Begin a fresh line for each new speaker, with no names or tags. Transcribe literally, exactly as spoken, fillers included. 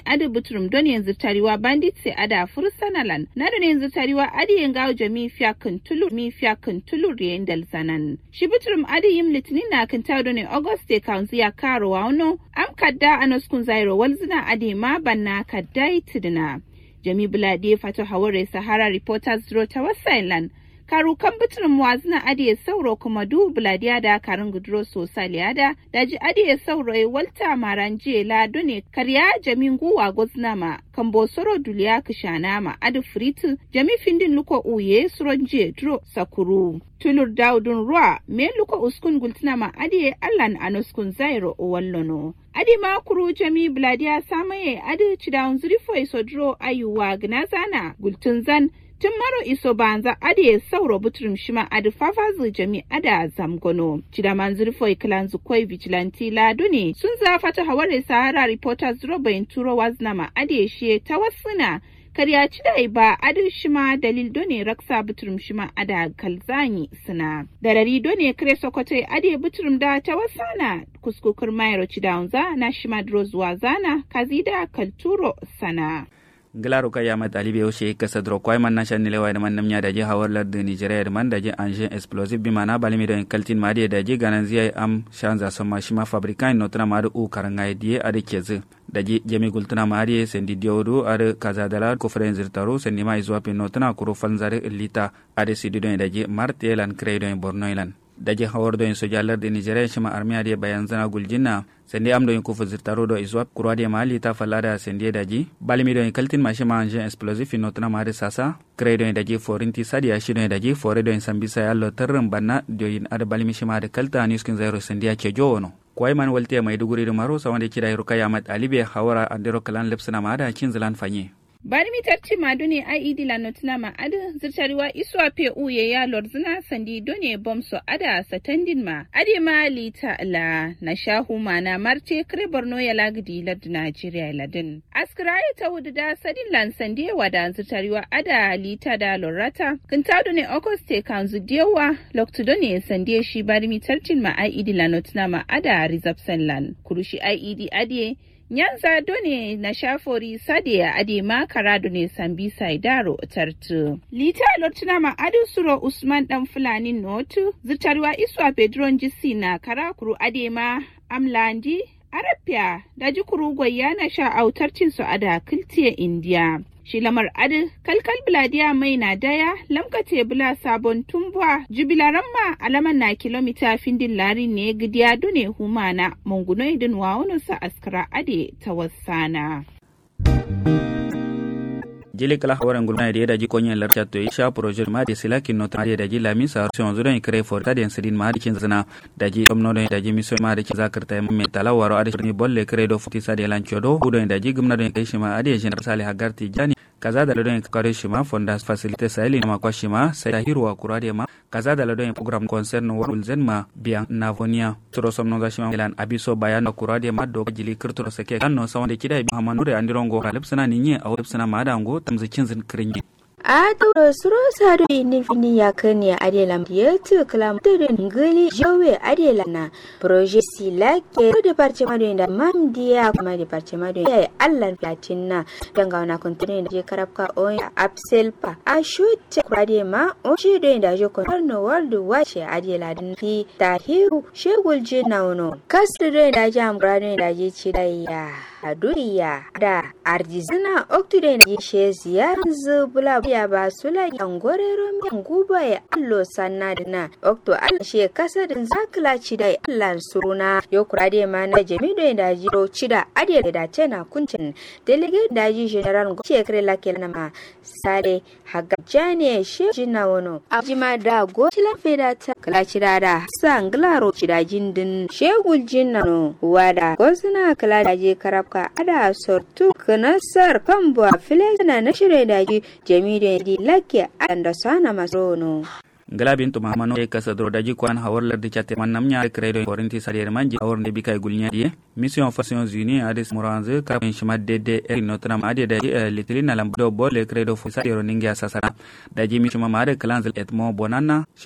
adi butrum don yanzu tariwa bandit sai ada fursanalan na don yanzu tariwa adi yangawo jami fiya kuntulu mi fiya kuntulu riyen dal zanan shi butrum adi yim litinin na kan tawo don august de kaunzi ya karo wano am kadda anoskun zairo walzina adi ma banna kadda itidina jami bulade fato haware sahara reporters dro ta wasailan karu kan butrum wazina adi sauro kuma du buladiya da karin gudro sosai da daji adi sauro e walta maranje la done karya jamin guwa goznama kambo soro duliya kishana ma adi fritu jami findin luko uye suronje dro sakuru tulur daudun ruwa me luko uskun gultina ma adi allan anoskun zairo wallono adi ma kuru jami buladiya samaye adi cidaun zurifo isodro ayuwa gnazana gultun zan tun maro iso banza adi sauro butrum shima adi fafazu jami ada zamgono cidaman zurfo iklan zukoi vigilante laduni sun zafata haware sahara reporters robain turo waznama adi she tawassuna karya cidai ba adi shima dalil done raksa butrum shima ada kalzani suna darari done kare sokote adi butrum da tawassana kuskukur mayro cidaunza na shima drozwa zana kazida kalturo sana
ngilaro ka yama talibe o she kasa dro koy man nashan ne lewa man namnya daje hawar lard Nigeria da man daje engine explosive bi mana balimi da kaltin mari daje gananziya am shanza sama shima fabricant notna mari u karanga die ade keze daje jemi gultuna mari sendi diodo ade kazadala ko frenzer taro sendi mai zuwa pe notna kuro fanzare lita ade sidido daje martelan credo borno ilan daje hawar do so jallar de Nigeria shima armiya de bayan zana guljinna sende am do en ko fazir taro do iswap kurade mali ta falada sende daji balimi do en kaltin ma shima engine explosive notna mare sasa credo en daji forinti sadia shido en daji fore do en sambisa yallo terram banna do yin ad balimi shima de kalta niskin zairo sende ke jowono kwai man walte mai duguri do maro sawande kida rukaya mat alibe hawara andero kalan lepsna ma da kin zalan fanye
bari mi tarci ma dune I E D la notuna ma ada zirtariwa iswa pe uye ya lorzina sandi done bomso ada satandin ma ade ma lita la na shahu ma na marte kre borno ya lagdi lad Nigeria ladin askrai ta wuda sadin lan sandi wada zirtariwa ada lita da lorata kinta done auguste kanzu dewa loktu done sandi shi bari mi tarcin ma I E D la notuna ma ada reception lan kurushi I E D ade nyanza done na shafori sadia ade makara done sambisa idaro tartu lita lortuna ma adu suro usman dan fulani notu zitarwa iswa pedron jisi na karakuru ade ma amlandi arabia da jikuru goyya na sha autarcin su ada kiltiya india shi lamar adi kalkal biladiya mai na daya lamkace bula sabon tumbuwa jubilaran ma alaman na kilomita findin lari ne gidiya dune humana mungunoi din wawunusa askara ade ta wasana
jele kala hawara ngulma de daji konyen lar chatto isha projet ma de silaki no tare daji la mi sa son zuro en cré for ta den sidin ma dikin zana daji omno do daji mi so ma de zakarta me tala waro ade ni bolle cré do futi sa de lan chodo udo daji gumna do en shima ade gen sale hagarti jani kaza da ladon kare shima fondas facilité saheli ma kwa shima sai hirwa kurade ma kaza da ladon program concern world zen ma bian navonia tro somno ga shima lan abiso bayan kurade ma do jili kirtoro sake kanno sawande kidai hamanu re andirongo kalipsana ninye a websana ma dango tamzikin zin kirinye
a tauro suro sado inin fini ya kani adela ya tu kalam tedin ngili jowe adela na projet sila ke departement de mam dia kuma departement de Allah platina danga na kontine je karabka o abselpa a shoot kurade ma o je de da je konno world watch adela din fi tahiru shegul je nauno kasre da jam grade da je chidaya aduriya da arjizina oktude ne she ziyaran bula ya ba sula yangorero min guba ya allo sanadina okto al she kasadin zakla cida allan suruna yokurade ma na jamido da jiro cida ade da tana kuncin delegate daji general go she kre lakela ma sale hagajane she jina wono ajima da go tila fedata kala cida da sanglaro cida jindin shegul jinnano wada gozna kala daji karabka ada sortu kanasar kambwa filena na shire daji jamido di lake anda sana masrono
galabin to mamano e kasa dro daji kwan hawar lardi chate manam nya credo forinti salier manji hawar ne bikay gulnya die mission Nations Unies ades moranze ka en shima dede e notram ade daji litrina lamdo bol credo fo salier ningia sasana daji mission mamade clan et mo bonana